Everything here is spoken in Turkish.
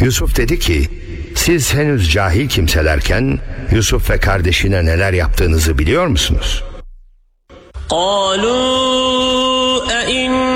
Yusuf dedi ki, siz henüz cahil kimselerken Yusuf ve kardeşine neler yaptığınızı biliyor musunuz? قالوا أئن